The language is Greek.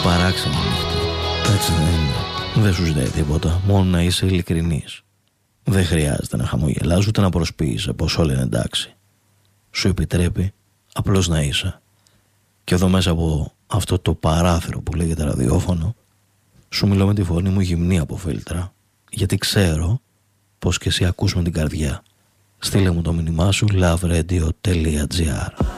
παράξενη νύχτα. Έτσι δεν είναι? Δεν σου ζητάει τίποτα, μόνο να είσαι ειλικρινής. Δεν χρειάζεται να χαμογελάς ούτε να προσποιείσαι πως όλα είναι εντάξει. Σου επιτρέπει απλώς να είσαι. Και εδώ μέσα από αυτό το παράθυρο που λέγεται ραδιόφωνο, σου μιλώ με τη φωνή μου γυμνή από φίλτρα, γιατί ξέρω πως και εσύ ακούς με την καρδιά. Στείλε μου το μήνυμά σου loveRadio.gr.